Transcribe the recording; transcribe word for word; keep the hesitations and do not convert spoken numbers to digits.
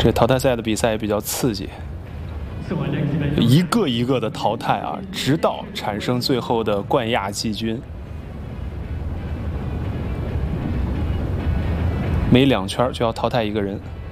这淘汰赛的比赛也比较刺激，一个一个的淘汰啊，直到产生最后的冠亚季军。每两圈就要淘汰一个人。